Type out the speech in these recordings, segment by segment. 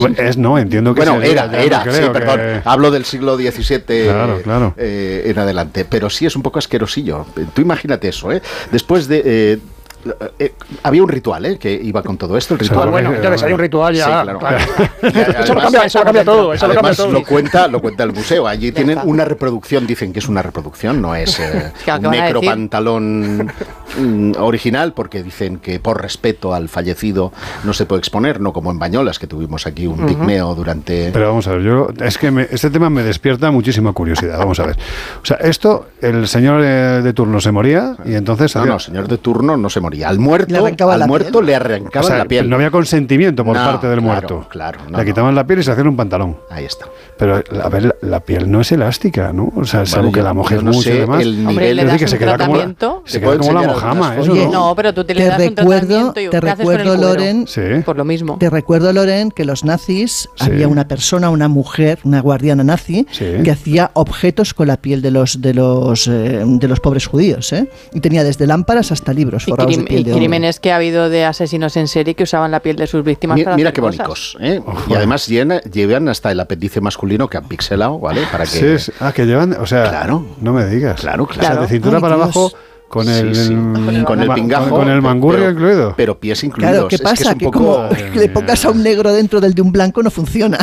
No, entiendo que... Bueno, era, sí, perdón. Hablo del siglo XVII claro. En adelante. Pero sí es un poco asquerosillo. Tú imagínate eso, Después de... había un ritual que iba con todo esto. El ritual, bueno, entonces hay un ritual ya. Sí, claro. Eso lo cambia todo. Además, lo cuenta el museo. Allí tienen una reproducción, dicen que es una reproducción, no es un necropantalón original, porque dicen que por respeto al fallecido no se puede exponer, no como en Bañolas, que tuvimos aquí un pigmeo durante... Pero vamos a ver, es que este tema me despierta muchísima curiosidad. Vamos a ver. O sea, el señor de turno se moría y entonces... No, el señor de turno no se moría. Al muerto le arrancaban la piel. No había consentimiento por parte del muerto. Claro. Le quitaban la piel y se hacían un pantalón. Ahí está. Pero, a ver, la piel no es elástica, ¿no? O sea, salvo que la mojes mucho y demás. Hombre, le das un tratamiento. Se queda como la mojama, eso, ¿no? No, pero tú le das un tratamiento y ¿qué haces con el cuero? Loren, por lo mismo. Te recuerdo, Loren, que los nazis, había una persona, una mujer, una guardiana nazi, que hacía objetos con la piel de los pobres judíos, y tenía desde lámparas hasta libros forrados de piel de hombre. Crímenes que ha habido de asesinos en serie que usaban la piel de sus víctimas para mira hacer qué cosas. Bonitos, Y además llevan hasta el apéndice masculino que han pixelado, ¿vale? Para que... Sí. Que llevan, o sea, claro. No me digas. Claro. O sea, de cintura para abajo... Con el pingajo, con el mangurrio incluido. Pero pies incluidos. Claro, ¿qué pasa? Que como le pongas a un negro dentro del de un blanco no funciona.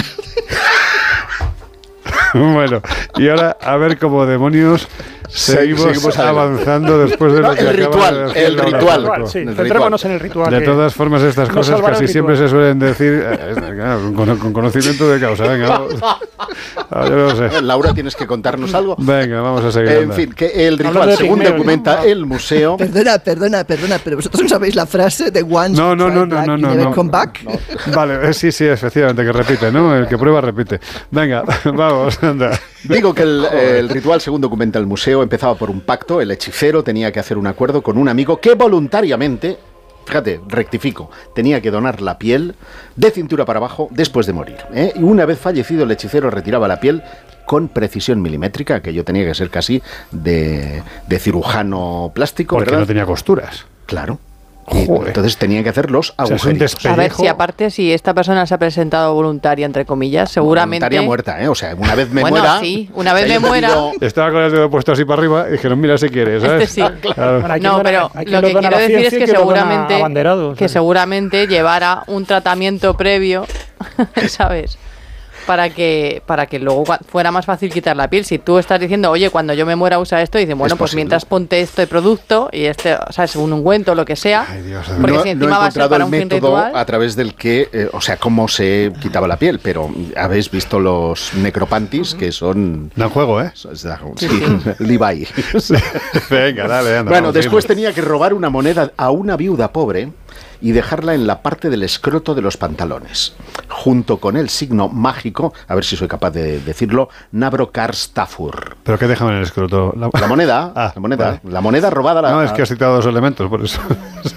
Bueno, y ahora a ver cómo demonios seguimos avanzando después de lo que acaba de decir el ritual. Sí, centrémonos en el ritual. De todas formas, estas cosas casi siempre se suelen decir con conocimiento de causa. Venga, yo no sé. Laura, ¿tienes que contarnos algo? Venga, vamos a seguir. En fin, que el ritual, según documenta el museo... Perdona, pero vosotros no sabéis la frase de once no. never come back. Vale, sí, efectivamente, que repite, ¿no? El que prueba repite. Venga, vamos, anda. Digo que el ritual, según documenta el museo, empezaba por un pacto. El hechicero tenía que hacer un acuerdo con un amigo que voluntariamente, fíjate, rectifico, tenía que donar la piel de cintura para abajo después de morir. Y una vez fallecido, el hechicero retiraba la piel con precisión milimétrica, aquello tenía que ser casi de cirujano plástico, porque ¿verdad? No tenía costuras. Claro. Y entonces tenían que hacer los agujeritos. A ver, si esta persona se ha presentado voluntaria, entre comillas, seguramente... Voluntaria muerta, O sea, una vez me muera... sí, una vez me muera... Estaba con el dedo puesto así para arriba y dijeron, mira si quieres, ¿sabes? Sí. Claro. No, pero lo que quiero decir es que seguramente llevara un tratamiento previo, ¿sabes? Para que luego fuera más fácil quitar la piel. Si tú estás diciendo, oye, cuando yo me muera usa esto, dicen, bueno, pues mientras ponte este producto y ¿sabes? Un ungüento, lo que sea. Ay, Dios, porque si encima va a ser para un fin ritual. A través del que, cómo se quitaba la piel, pero habéis visto los necropanties, que son... Dan juego, Sí. Levi. Venga, dale, anda. Bueno, después tenía que robar una moneda a una viuda pobre y dejarla en la parte del escroto de los pantalones, junto con el signo mágico, a ver si soy capaz de decirlo, Nabrokarstafur. ¿Pero qué dejaban en el escroto? La moneda, vale. La moneda robada. No, es que has citado dos elementos, por eso.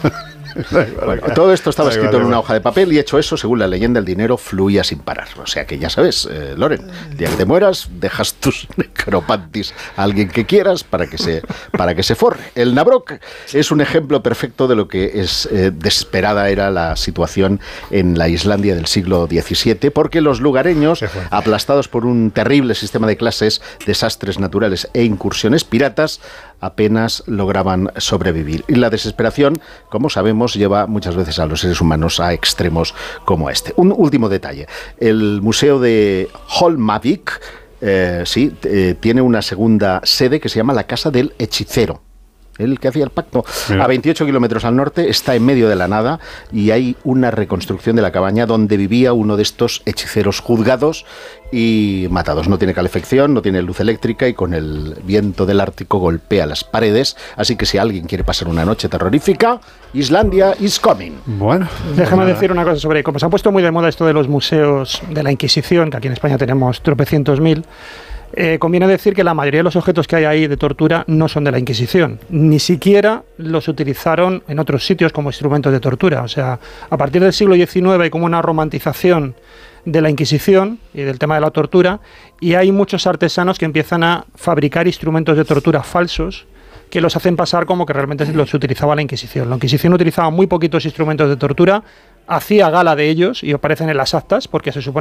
Bueno, todo esto estaba escrito en una hoja de papel y hecho eso, según la leyenda, el dinero fluía sin parar. O sea que ya sabes, Loren, el día que te mueras, dejas tus necropantis a alguien que quieras para que se forre. El Nabrok es un ejemplo perfecto de lo que desesperada era la situación en la Islandia del siglo XVII, porque los lugareños, aplastados por un terrible sistema de clases, desastres naturales e incursiones piratas, apenas lograban sobrevivir. Y la desesperación, como sabemos, lleva muchas veces a los seres humanos a extremos como este. Un último detalle. El Museo de Holmavik tiene una segunda sede que se llama la Casa del Hechicero. El que hacía el pacto. Mira. A 28 kilómetros al norte, está en medio de la nada y hay una reconstrucción de la cabaña donde vivía uno de estos hechiceros juzgados y matados. No tiene calefacción, no tiene luz eléctrica y con el viento del Ártico golpea las paredes. Así que si alguien quiere pasar una noche terrorífica, Islandia is coming. Bueno, déjame decir una cosa sobre cómo se ha puesto muy de moda esto de los museos de la Inquisición, que aquí en España tenemos tropecientos mil. Conviene decir que la mayoría de los objetos que hay ahí de tortura no son de la Inquisición, ni siquiera los utilizaron en otros sitios como instrumentos de tortura. O sea, a partir del siglo XIX hay como una romantización de la Inquisición y del tema de la tortura, y hay muchos artesanos que empiezan a fabricar instrumentos de tortura falsos que los hacen pasar como que realmente los utilizaba la Inquisición. La Inquisición utilizaba muy poquitos instrumentos de tortura, hacía gala de ellos y aparecen en las actas porque se supone